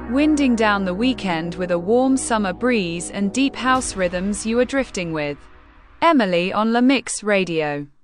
winding down the weekend with a warm summer breeze and deep house rhythms you are drifting with. Emily on La Mix Radio.